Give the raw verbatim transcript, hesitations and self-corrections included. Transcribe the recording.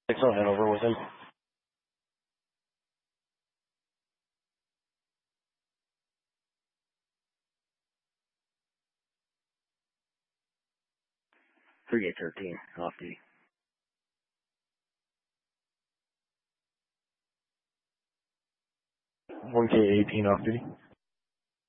Six on Hanover with him. three eight thirteen, off duty. one K eighteen off duty.